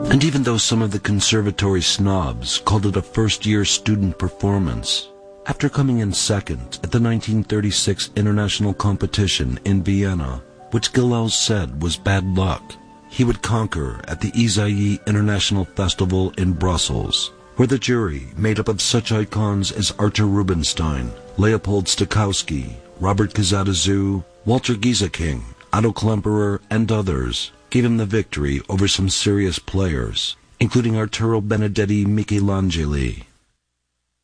And even though some of the conservatory snobs called it a first-year student performance, after coming in second at the 1936 international competition in Vienna, which Gilels said was bad luck, he would conquer at the Isaïe International Festival in Brussels, where the jury, made up of such icons as Arthur Rubinstein, Leopold Stokowski, Robert Kazadzou, Walter Gieseking, Otto Klemperer, and others, gave him the victory over some serious players, including Arturo Benedetti Michelangeli,